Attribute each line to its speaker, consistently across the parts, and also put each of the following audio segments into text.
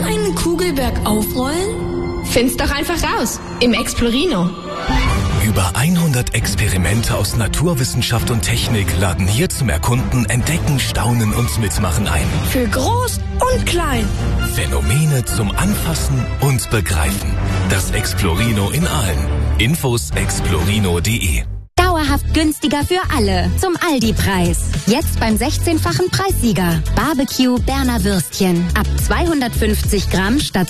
Speaker 1: einen Kugelberg aufrollen?
Speaker 2: Find's doch einfach raus im Explorino.
Speaker 3: Über 100 Experimente aus Naturwissenschaft und Technik laden hier zum Erkunden, Entdecken, Staunen und Mitmachen ein.
Speaker 1: Für groß und klein.
Speaker 3: Phänomene zum Anfassen und Begreifen. Das Explorino in Aalen. Infos explorino.de.
Speaker 4: Dauerhaft günstiger für alle. Zum Aldi-Preis. Jetzt beim 16-fachen Preissieger. Barbecue Berner Würstchen. Ab 250 Gramm statt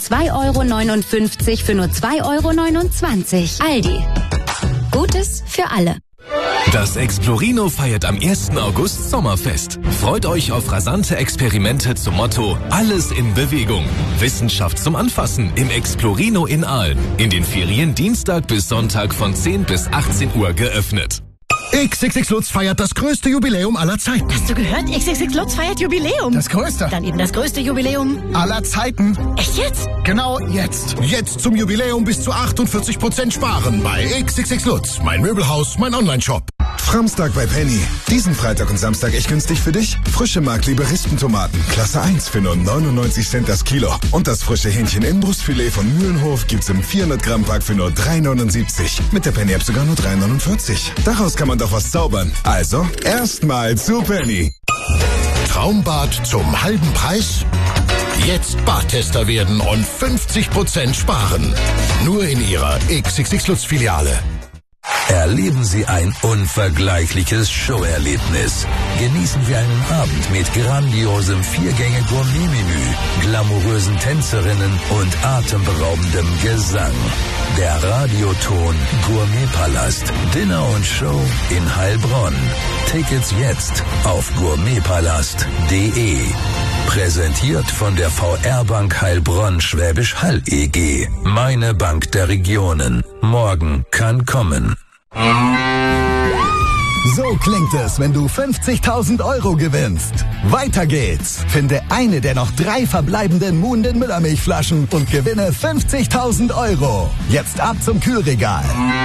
Speaker 4: 2,59 € für nur 2,29 €. Aldi. Gutes für alle.
Speaker 3: Das Explorino feiert am 1. August Sommerfest. Freut euch auf rasante Experimente zum Motto Alles in Bewegung. Wissenschaft zum Anfassen im Explorino in Aalen. In den Ferien Dienstag bis Sonntag von 10 bis 18 Uhr geöffnet.
Speaker 5: XXX Lutz feiert das größte Jubiläum aller Zeiten.
Speaker 6: Hast du gehört? XXX Lutz feiert Jubiläum.
Speaker 5: Das größte.
Speaker 6: Dann eben das größte Jubiläum
Speaker 5: aller Zeiten.
Speaker 6: Echt jetzt?
Speaker 5: Genau jetzt. Jetzt zum Jubiläum bis zu 48% sparen bei XXX Lutz. Mein Möbelhaus, mein Onlineshop.
Speaker 7: Samstag bei Penny. Diesen Freitag und Samstag echt günstig für dich? Frische Mark-Liberistentomaten, Klasse 1 für nur 99 Cent das Kilo. Und das frische Hähnchen-Inbrustfilet von Mühlenhof gibt's im 400-Gramm-Pack für nur 3,79. Mit der Penny-App sogar nur 3,49. Daraus kann man doch was zaubern. Also, erstmal zu Penny.
Speaker 5: Traumbad zum halben Preis? Jetzt Badtester werden und 50% sparen. Nur in Ihrer XXX Lutz-Filiale.
Speaker 8: Erleben Sie ein unvergleichliches Showerlebnis. Genießen Sie einen Abend mit grandiosem 4-Gänge-Gourmet-Menü, glamourösen Tänzerinnen und atemberaubendem Gesang. Der Radioton Gourmetpalast. Dinner und Show in Heilbronn. Tickets jetzt auf gourmetpalast.de. Präsentiert von der VR-Bank Heilbronn Schwäbisch Hall EG. Meine Bank der Regionen. Morgen kann kommen.
Speaker 9: So klingt es, wenn du 50.000 € gewinnst. Weiter geht's. Finde eine der noch 3 verbleibenden Muhnden Müllermilchflaschen und gewinne 50.000 €. Jetzt ab zum Kühlregal.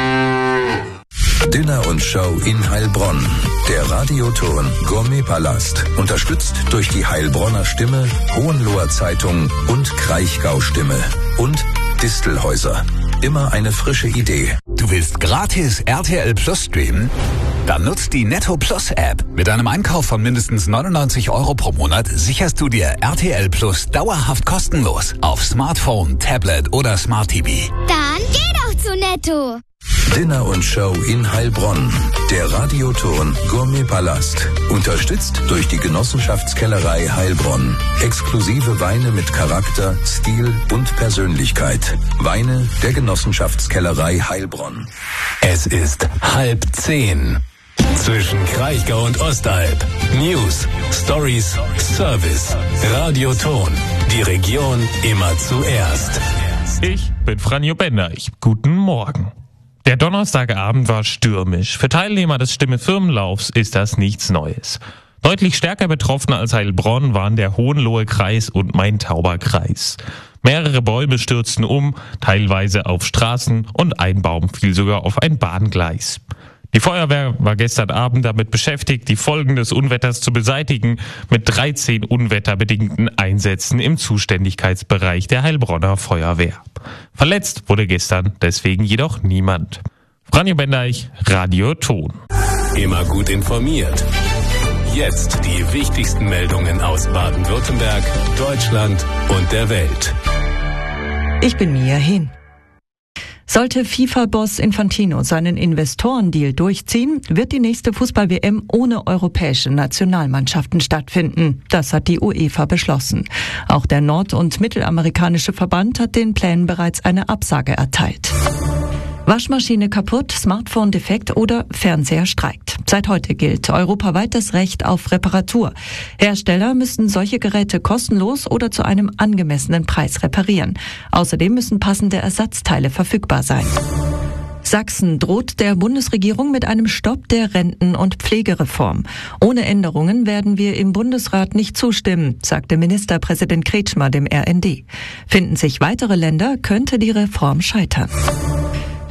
Speaker 8: Dinner und Show in Heilbronn. Der Radioton Gourmetpalast. Unterstützt durch die Heilbronner Stimme, Hohenloher Zeitung und Kraichgau Stimme. Und Distelhäuser. Immer eine frische Idee.
Speaker 10: Du willst gratis RTL Plus streamen? Dann nutzt die Netto Plus App. Mit einem Einkauf von mindestens 99 € pro Monat sicherst du dir RTL Plus dauerhaft kostenlos auf Smartphone, Tablet oder Smart TV.
Speaker 11: Dann geh doch zu Netto.
Speaker 8: Dinner und Show in Heilbronn. Der Radioton Gourmetpalast. Unterstützt durch die Genossenschaftskellerei Heilbronn. Exklusive Weine mit Charakter, Stil und Persönlichkeit. Weine der Genossenschaftskellerei Heilbronn.
Speaker 3: Es ist 9:30. Zwischen Kraichgau und Ostalb. News, Stories, Service. Radioton. Die Region immer zuerst.
Speaker 12: Ich bin Franjo Bendeich. Guten Morgen. Der Donnerstagabend war stürmisch. Für Teilnehmer des Stimme-Firmenlaufs ist das nichts Neues. Deutlich stärker betroffen als Heilbronn waren der Hohenlohe-Kreis und Main-Tauber-Kreis. Mehrere Bäume stürzten um, teilweise auf Straßen, und ein Baum fiel sogar auf ein Bahngleis. Die Feuerwehr war gestern Abend damit beschäftigt, die Folgen des Unwetters zu beseitigen, mit 13 unwetterbedingten Einsätzen im Zuständigkeitsbereich der Heilbronner Feuerwehr. Verletzt wurde gestern deswegen jedoch niemand. Franjo Bendeich, Radioton.
Speaker 3: Immer gut informiert. Jetzt die wichtigsten Meldungen aus Baden-Württemberg, Deutschland und der Welt.
Speaker 13: Ich bin Mia Hin. Sollte FIFA-Boss Infantino seinen Investorendeal durchziehen, wird die nächste Fußball-WM ohne europäische Nationalmannschaften stattfinden. Das hat die UEFA beschlossen. Auch der nord- und mittelamerikanische Verband hat den Plänen bereits eine Absage erteilt. Waschmaschine kaputt, Smartphone defekt oder Fernseher streikt. Seit heute gilt europaweit das Recht auf Reparatur. Hersteller müssen solche Geräte kostenlos oder zu einem angemessenen Preis reparieren. Außerdem müssen passende Ersatzteile verfügbar sein. Sachsen droht der Bundesregierung mit einem Stopp der Renten- und Pflegereform. Ohne Änderungen werden wir im Bundesrat nicht zustimmen, sagte Ministerpräsident Kretschmer dem RND. Finden sich weitere Länder, könnte die Reform scheitern.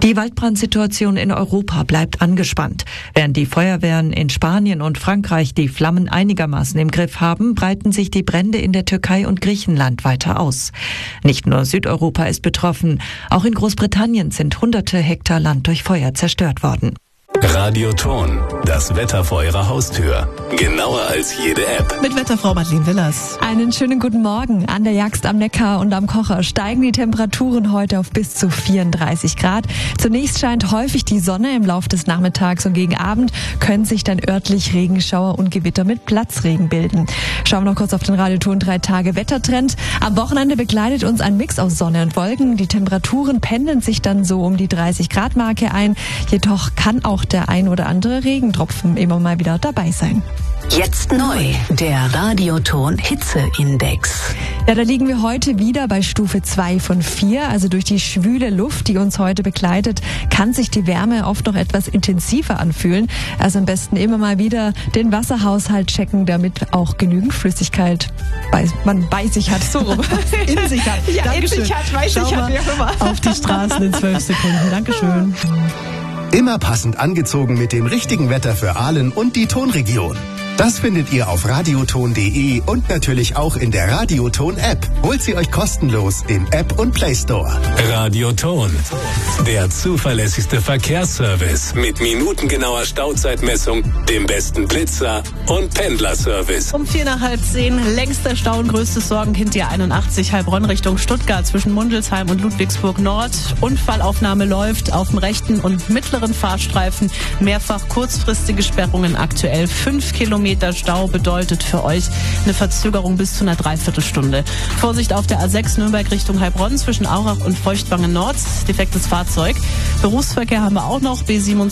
Speaker 13: Die Waldbrandsituation in Europa bleibt angespannt. Während die Feuerwehren in Spanien und Frankreich die Flammen einigermaßen im Griff haben, breiten sich die Brände in der Türkei und Griechenland weiter aus. Nicht nur Südeuropa ist betroffen, auch in Großbritannien sind hunderte Hektar Land durch Feuer zerstört worden.
Speaker 3: Radioton, das Wetter vor Ihrer Haustür. Genauer als jede App.
Speaker 6: Mit Wetterfrau Madeleine Willers.
Speaker 14: Einen schönen guten Morgen. An der Jagst am Neckar und am Kocher steigen die Temperaturen heute auf bis zu 34 Grad. Zunächst scheint häufig die Sonne im Laufe des Nachmittags und gegen Abend können sich dann örtlich Regenschauer und Gewitter mit Platzregen bilden. Schauen wir noch kurz auf den Radioton 3 Tage Wettertrend. Am Wochenende begleitet uns ein Mix aus Sonne und Wolken. Die Temperaturen pendeln sich dann so um die 30 Grad Marke ein. Jedoch kann auch der ein oder andere Regentropfen immer mal wieder dabei sein.
Speaker 15: Jetzt neu, der Radioton Hitzeindex.
Speaker 14: Ja, da liegen wir heute wieder bei Stufe 2 von 4. Also durch die schwüle Luft, die uns heute begleitet, kann sich die Wärme oft noch etwas intensiver anfühlen. Also am besten immer mal wieder den Wasserhaushalt checken, damit auch genügend Flüssigkeit man bei sich hat. So rum.
Speaker 6: In sich hat.
Speaker 14: Ja,
Speaker 6: Dankeschön.
Speaker 14: in sich hat, bei sich hat, wie auch immer.
Speaker 6: Auf die Straßen in 12 Sekunden. Dankeschön.
Speaker 16: Immer passend angezogen mit dem richtigen Wetter für Aalen und die Tonregion. Das findet ihr auf radioton.de und natürlich auch in der Radioton-App. Holt sie euch kostenlos im App und Play Store.
Speaker 3: Radioton, der zuverlässigste Verkehrsservice mit minutengenauer Stauzeitmessung, dem besten Blitzer und Pendlerservice.
Speaker 6: Um 9:45, längster Stau und größtes Sorgenkind die 81 Heilbronn Richtung Stuttgart zwischen Mundelsheim und Ludwigsburg Nord. Unfallaufnahme läuft auf dem rechten und mittleren Fahrstreifen. Mehrfach kurzfristige Sperrungen aktuell. 5 Kilometer Stau bedeutet für euch eine Verzögerung bis zu einer Dreiviertelstunde. Vorsicht auf der A6 Nürnberg Richtung Heilbronn zwischen Aurach und Feuchtwangen Nord. Defektes Fahrzeug. Berufsverkehr haben wir auch noch.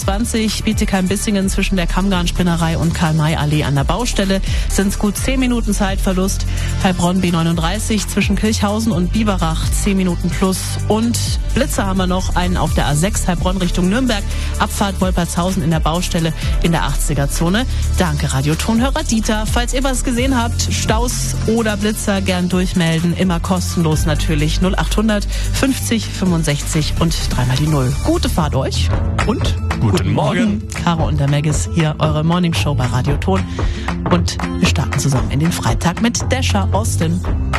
Speaker 6: B27 Bietigheim-Bissingen zwischen der Kammgarn-Spinnerei und Karl-May-Allee an der Baustelle. Sind es gut 10 Minuten Zeitverlust. Heilbronn B39 zwischen Kirchhausen und Biberach 10 Minuten plus. Und Blitzer haben wir noch. Einen auf der A6 Heilbronn Richtung Nürnberg. Abfahrt Wolpertshausen in der Baustelle in der 80er-Zone. Danke, Radiotonhörer Dieter. Falls ihr was gesehen habt, Staus oder Blitzer, gern durchmelden. Immer kostenlos natürlich. 0800 50 65 und 3 die 0. Gute Fahrt euch und
Speaker 12: guten Morgen.
Speaker 6: Caro und der Maggis, hier eure Morningshow bei Radioton. Und wir starten zusammen in den Freitag mit Dasher Austin.